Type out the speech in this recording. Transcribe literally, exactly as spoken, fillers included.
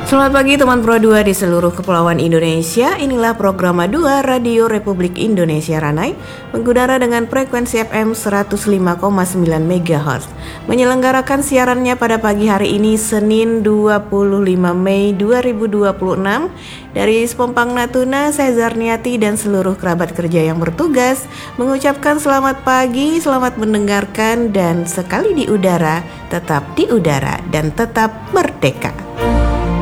Selamat pagi teman Pro dua di seluruh kepulauan Indonesia. Inilah program dua Radio Republik Indonesia Ranai, mengudara dengan frekuensi F M seratus lima koma sembilan megahertz. Menyelenggarakan siarannya pada pagi hari ini Senin dua puluh lima Mei dua ribu dua puluh enam dari Spompang Natuna. Saya Zarniati dan seluruh kerabat kerja yang bertugas mengucapkan selamat pagi, selamat mendengarkan, dan sekali di udara, tetap di udara dan tetap merdeka.